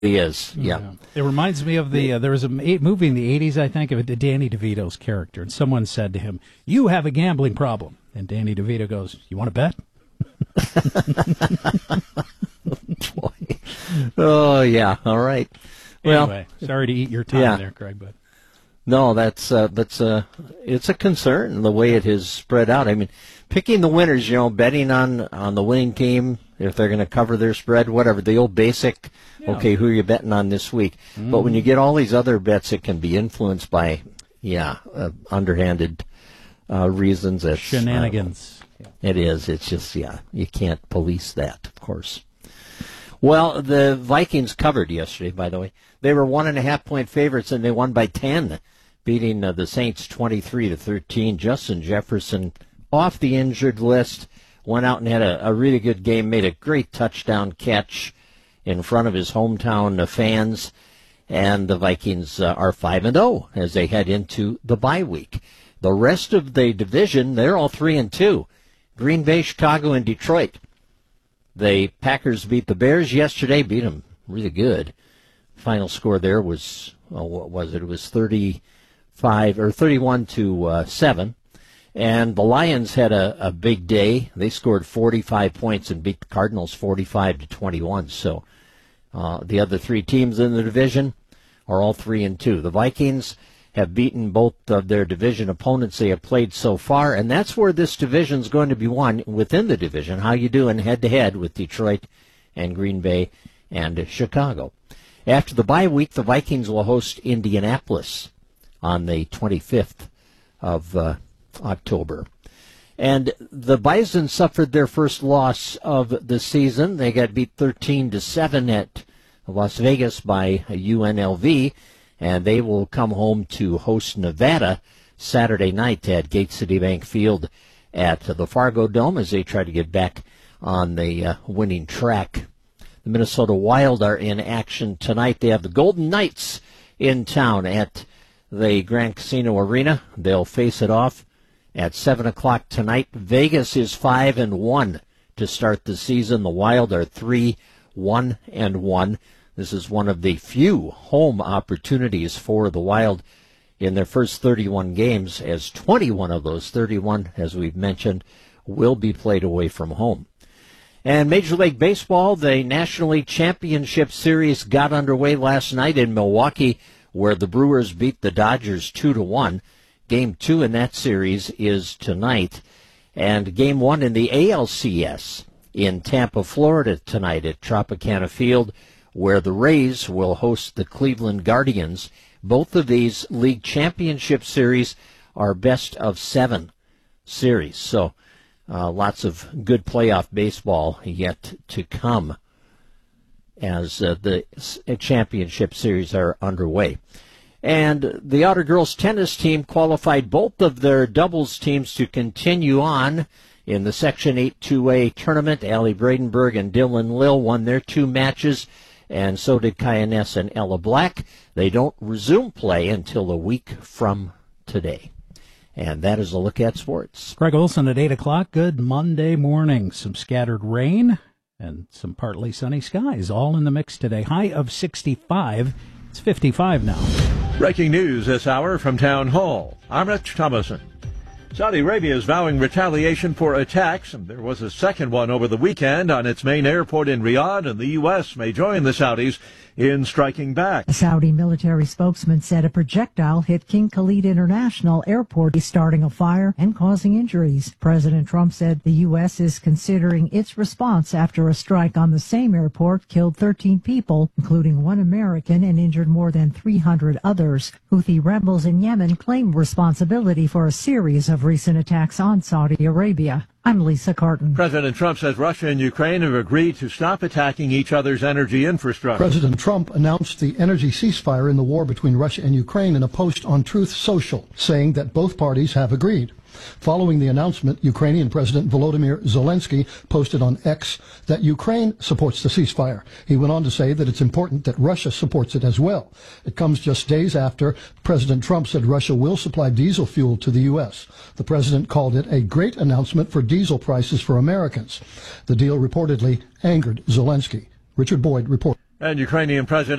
He is, yeah. It reminds me of there was a movie in the 80s, I think, of Danny DeVito's character, and someone said to him, "You have a gambling problem." And Danny DeVito goes, "You want to bet?" Boy. Oh, yeah, all right. Well, anyway, sorry to eat your time there, Craig, but... No, it's a concern, the way it has spread out. I mean, picking the winners, betting on the winning team, if they're going to cover their spread, whatever, the old basic, okay, who are you betting on this week? But when you get all these other bets, it can be influenced by, underhanded reasons. Shenanigans. It is. It's just, you can't police that, of course. Well, the Vikings covered yesterday, by the way. They were 1.5-point favorites, and they won by 10, beating the Saints 23-13. Justin Jefferson, off the injured list, went out and had a really good game, made a great touchdown catch in front of his hometown fans, and the Vikings are 5-0 as they head into the bye week. The rest of the division, they're all 3-2. Green Bay, Chicago, and Detroit. The Packers beat the Bears yesterday, beat them really good. Final score there was, what was it? It was 31-7. And the Lions had a big day. They scored 45 points and beat the Cardinals 45-21. So the other three teams in the division are all 3-2. The Vikings have beaten both of their division opponents they have played so far, and that's where this division is going to be won within the division. How you doing head-to-head with Detroit and Green Bay and Chicago. After the bye week, the Vikings will host Indianapolis on the 25th of October. And the Bison suffered their first loss of the season. They got beat 13-7 at Las Vegas by UNLV, and they will come home to host Nevada Saturday night at Gate City Bank Field at the Fargo Dome as they try to get back on the winning track. The Minnesota Wild are in action tonight. They have the Golden Knights in town at the Grand Casino Arena. They'll face it off at 7 o'clock tonight. Vegas is 5-1 to start the season. The Wild are 3-1-1. This is one of the few home opportunities for the Wild in their first 31 games, as 21 of those 31, as we've mentioned, will be played away from home. And Major League Baseball, the National League Championship Series got underway last night in Milwaukee, where the Brewers beat the Dodgers 2-1. Game 2 in that series is tonight. And Game 1 in the ALCS in Tampa, Florida tonight at Tropicana Field, where the Rays will host the Cleveland Guardians. Both of these league championship series are best-of-7 series. So lots of good playoff baseball yet to come as the championship series are underway. And the Otter girls tennis team qualified both of their doubles teams to continue on in the Section 8 2A tournament. Allie Bradenberg and Dylan Lill won their 2 matches, and so did Kaya Ness and Ella Black. They don't resume play until a week from today. And that is a look at sports. Craig Olson at 8 o'clock. Good Monday morning. Some scattered rain and some partly sunny skies all in the mix today. High of 65. It's 55 now. Breaking news this hour from Town Hall. I'm Rich Thomason. Saudi Arabia is vowing retaliation for attacks. There was a second one over the weekend on its main airport in Riyadh, and the U.S. may join the Saudis in striking back. A Saudi military spokesman said a projectile hit King Khalid International Airport, starting a fire and causing injuries. President Trump said the U.S. is considering its response after a strike on the same airport killed 13 people, including 1 American, and injured more than 300 others. Houthi rebels in Yemen claim responsibility for a series of recent attacks on Saudi Arabia. I'm Lisa Carton. President Trump says Russia and Ukraine have agreed to stop attacking each other's energy infrastructure. President Trump announced the energy ceasefire in the war between Russia and Ukraine in a post on Truth Social, saying that both parties have agreed. Following the announcement, Ukrainian President Volodymyr Zelensky posted on X that Ukraine supports the ceasefire. He went on to say that it's important that Russia supports it as well. It comes just days after President Trump said Russia will supply diesel fuel to the U.S. The president called it a great announcement for diesel prices for Americans. The deal reportedly angered Zelensky. Richard Boyd reports. And Ukrainian President